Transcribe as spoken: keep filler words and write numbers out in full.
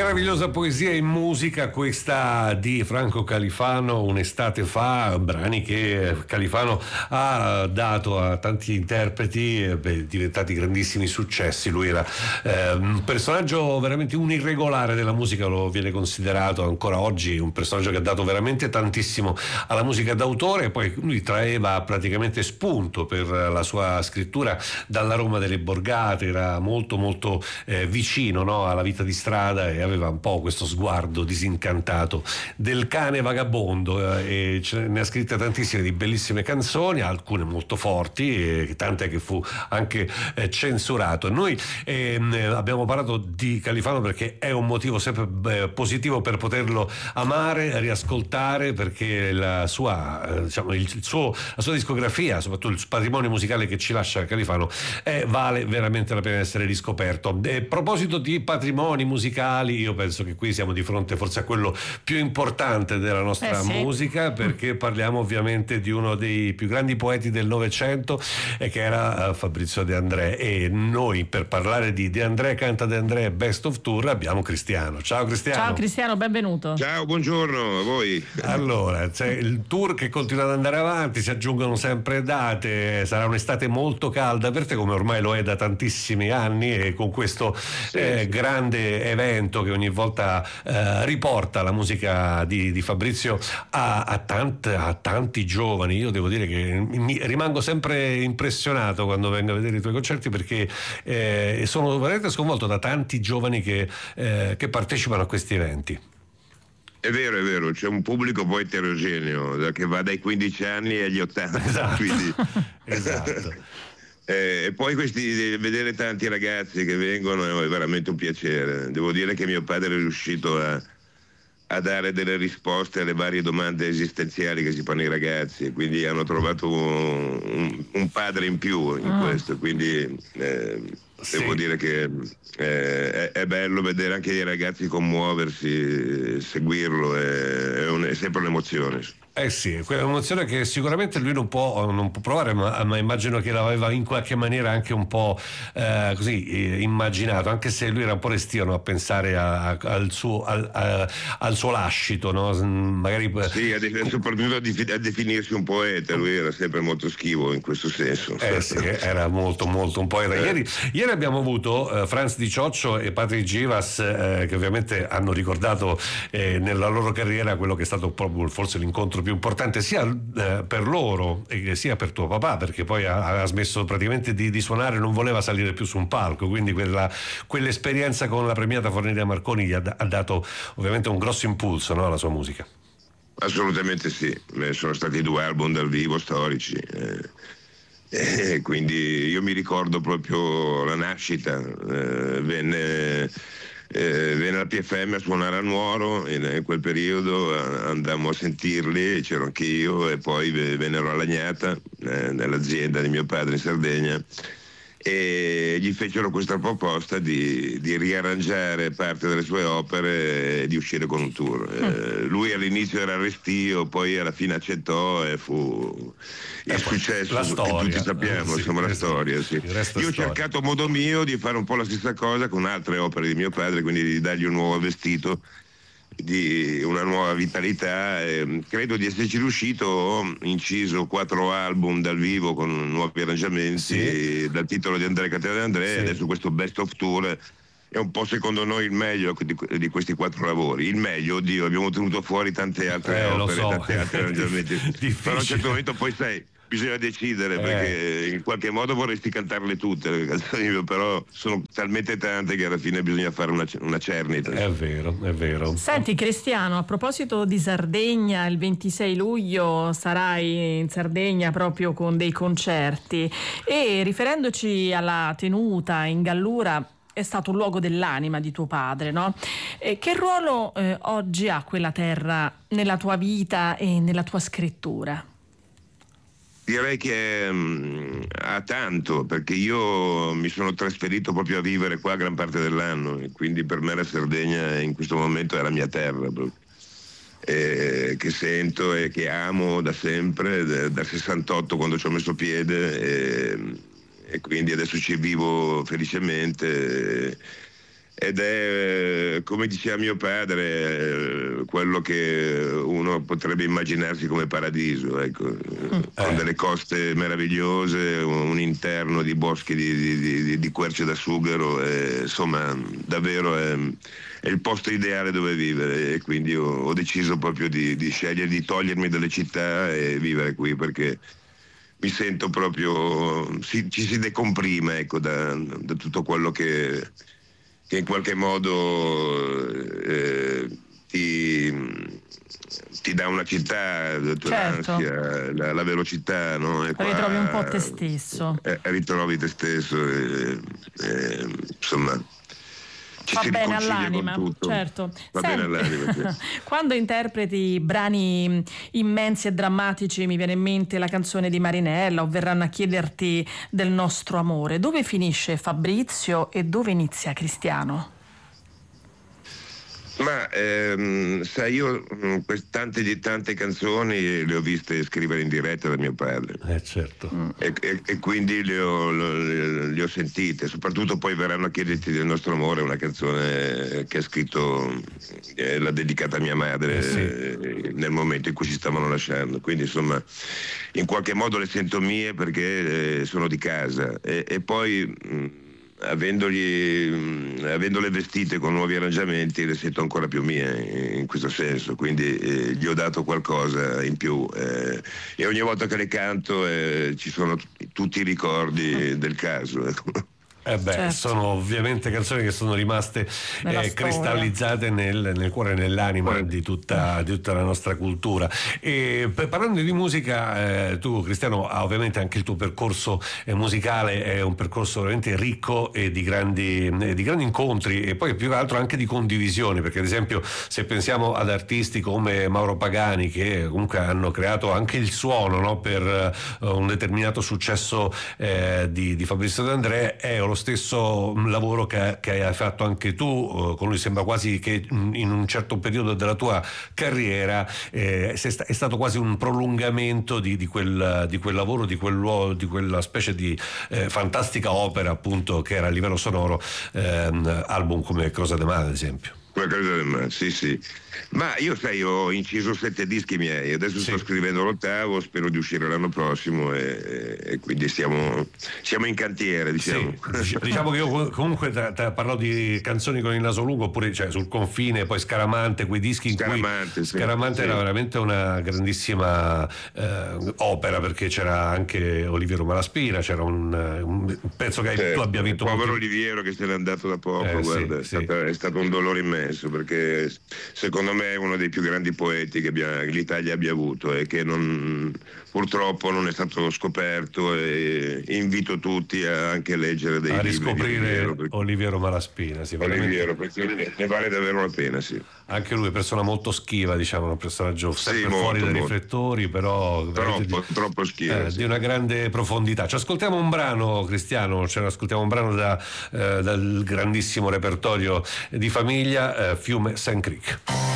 Meravigliosa poesia in musica questa di Franco Califano, un'estate fa, brani che Califano ha dato a tanti interpreti, beh, diventati grandissimi successi. Lui era eh, un personaggio veramente un irregolare della musica, lo viene considerato ancora oggi un personaggio che ha dato veramente tantissimo alla musica d'autore, e poi lui traeva praticamente spunto per la sua scrittura dalla Roma delle Borgate, era molto molto eh, vicino, no, alla vita di strada, e aveva un po' questo sguardo disincantato del cane vagabondo, eh, e ce ne ha scritte tantissime di bellissime canzoni, alcune molto forti, e tante che fu anche eh, censurato. Noi eh, abbiamo parlato di Califano perché è un motivo sempre eh, positivo per poterlo amare, riascoltare, perché la sua, eh, diciamo, il, il suo, la sua discografia, soprattutto il patrimonio musicale che ci lascia Califano, eh, vale veramente la pena essere riscoperto. E a proposito di patrimoni musicali, io penso che qui siamo di fronte forse a quello più importante della nostra eh sì. musica, perché parliamo ovviamente di uno dei più grandi poeti del Novecento, eh, che era uh, Fabrizio De André, e noi per parlare di De André canta De André Best of Tour abbiamo Cristiano. Ciao Cristiano. Ciao Cristiano, benvenuto. Ciao, buongiorno a voi. Allora, c'è il tour che continua ad andare avanti, si aggiungono sempre date, sarà un'estate molto calda per te, come ormai lo è da tantissimi anni, e con questo sì, eh, sì. grande evento che ogni volta eh, riporta la musica di, di Fabrizio a, a, tant, a tanti giovani. Io devo dire che mi rimango sempre impressionato quando vengo a vedere i tuoi concerti, perché eh, sono veramente sconvolto da tanti giovani che, eh, che partecipano a questi eventi. È vero, è vero, c'è un pubblico poi eterogeneo che va dai quindici anni agli ottanta. Esatto. Quindi... esatto. Eh, e poi questi, vedere tanti ragazzi che vengono è veramente un piacere. Devo dire che mio padre è riuscito a, a dare delle risposte alle varie domande esistenziali che si fanno i ragazzi, e quindi hanno trovato un, un, un padre in più in ah. questo, quindi eh, sì. devo dire che eh, è, è bello vedere anche i ragazzi commuoversi, seguirlo, è, è, un, è sempre un'emozione. Eh sì, quell'emozione che sicuramente lui non può, non può provare, ma, ma immagino che l'aveva in qualche maniera anche un po' eh, così eh, immaginato, anche se lui era un po' restio, no, a pensare a, a, al, suo, al, a, al suo lascito, no? Magari... Sì, a de- soprattutto a, de- a definirsi un poeta, lui era sempre molto schivo in questo senso. Eh sì, era molto molto un poeta. Eh. Ieri, ieri abbiamo avuto eh, Franz Di Cioccio e Patrick Givas, eh, che ovviamente hanno ricordato eh, nella loro carriera quello che è stato proprio forse l'incontro più importante sia eh, per loro e sia per tuo papà, perché poi ha, ha smesso praticamente di, di suonare, non voleva salire più su un palco, quindi quella, quell'esperienza con la premiata Forneria Marconi gli ha, ha dato ovviamente un grosso impulso, no, alla sua musica. Assolutamente sì, eh, sono stati due album dal vivo storici, eh, eh, quindi io mi ricordo proprio la nascita, eh, venne... Eh, venne al P F M a suonare a Nuoro, in, in quel periodo eh, andammo a sentirli, c'ero anche io, e poi vennero a Lagnata, eh, nell'azienda di mio padre in Sardegna, e gli fecero questa proposta di, di riarrangiare parte delle sue opere e di uscire con un tour. Eh, lui all'inizio era restio, poi alla fine accettò e fu il eh, successo la che storia, tutti sappiamo, sì, insomma, la resto, storia. Sì. Io ho storia. cercato modo mio di fare un po' la stessa cosa con altre opere di mio padre, quindi di dargli un nuovo vestito, di una nuova vitalità. Eh, credo di esserci riuscito. Ho inciso quattro album dal vivo con nuovi arrangiamenti, sì, dal titolo di André Catena De André, sì. Adesso questo Best of Tour è un po' secondo noi il meglio di, di questi quattro lavori. Il meglio, oddio, abbiamo tenuto fuori tante altre eh, opere, so. tanti altri arrangiamenti. Però a un certo momento poi sai, bisogna decidere, eh. perché in qualche modo vorresti cantarle tutte le canzoni, però sono talmente tante che alla fine bisogna fare una, una cernita. È vero, è vero. Senti Cristiano, a proposito di Sardegna, il ventisei luglio sarai in Sardegna proprio con dei concerti, e riferendoci alla tenuta in Gallura, è stato un luogo dell'anima di tuo padre, no? Eh, che ruolo eh, oggi ha quella terra nella tua vita e nella tua scrittura? Direi che mh, ha tanto, perché io mi sono trasferito proprio a vivere qua gran parte dell'anno, e quindi per me la Sardegna in questo momento è la mia terra, eh, che sento e che amo da sempre, dal sessantotto quando ci ho messo piede, e, e quindi adesso ci vivo felicemente. ed è, come diceva mio padre, quello che uno potrebbe immaginarsi come paradiso, ecco, mm. con eh. delle coste meravigliose, un interno di boschi di, di, di, di querce da sughero, e, insomma davvero è, è il posto ideale dove vivere, e quindi ho, ho deciso proprio di, di scegliere di togliermi dalle città e vivere qui, perché mi sento proprio, si, ci si decomprime, ecco, da, da tutto quello che, che in qualche modo eh, ti, ti dà una città, certo. l'ansia, la, la velocità, no? E qua, ritrovi un po' te stesso. Eh, ritrovi te stesso, e, e, insomma... Ci Fa bene all'anima, certo. Va Senti, bene all'anima, sì. Quando interpreti brani immensi e drammatici, mi viene in mente la canzone di Marinella o Verranno a chiederti del nostro amore, dove finisce Fabrizio e dove inizia Cristiano? Ma ehm, sai, io mh, tante di tante canzoni le ho viste scrivere in diretta da mio padre, eh certo mm. e, e, e quindi le ho, le, le ho sentite, soprattutto poi Verranno a chiederti del nostro amore, una canzone che ha scritto, eh, l'ha dedicata a mia madre, eh sì. eh, nel momento in cui si stavano lasciando, quindi insomma in qualche modo le sento mie perché eh, sono di casa, e, e poi mh, Avendogli, avendole vestite con nuovi arrangiamenti, le sento ancora più mie in questo senso, quindi eh, gli ho dato qualcosa in più, eh, e ogni volta che le canto eh, ci sono t- tutti i ricordi del caso. Eh beh, certo. Sono ovviamente canzoni che sono rimaste eh, cristallizzate nel, nel cuore e nell'anima di tutta, di tutta la nostra cultura. E per, parlando di musica, eh, tu Cristiano, ovviamente anche il tuo percorso eh, musicale è un percorso veramente ricco e di grandi, eh, di grandi incontri, e poi più che altro anche di condivisioni, perché ad esempio se pensiamo ad artisti come Mauro Pagani, che comunque hanno creato anche il suono, no, per uh, un determinato successo eh, di, di Fabrizio De André, è lo stesso lavoro che, che hai fatto anche tu. Con lui sembra quasi che in un certo periodo della tua carriera eh, è stato quasi un prolungamento di, di, quel, di quel lavoro, di, quel, di quella specie di eh, fantastica opera appunto che era a livello sonoro, ehm, album come Cosa de Mare ad esempio. Qualcosa del mare, sì sì. Ma io sai, ho inciso sette dischi miei, adesso sì. sto scrivendo l'ottavo, spero di uscire l'anno prossimo, e, e quindi siamo, siamo in cantiere, diciamo. Sì. Diciamo che io comunque parlo di canzoni con il naso lungo, oppure cioè, sul confine, poi Scaramante, quei dischi in Scaramante, cui sì. Scaramante sì. era veramente una grandissima eh, opera, perché c'era anche Oliviero Malaspina, c'era un, un pezzo che certo. tu abbia vinto. Il povero molti... Oliviero che se n'è andato da poco, eh, guarda, sì, è, stato, sì. è stato un dolore immenso, perché secondo me è uno dei più grandi poeti che, abbia, che l'Italia abbia avuto, e che non, purtroppo non è stato scoperto, e invito tutti a anche leggere dei a libri riscoprire di Oliviero, perché... Oliviero Malaspina, sì, Oliviero, perché ne vale davvero la pena, sì. Anche lui è una persona molto schiva, diciamo, un personaggio sempre sì, fuori molto, dai molto. riflettori, però troppo, di, troppo schiva, eh, sì. di una grande profondità. Ci ascoltiamo un brano, Cristiano, ce ne ascoltiamo un brano da, eh, dal grandissimo repertorio di Famiglia, eh, Fiume Saint Creek.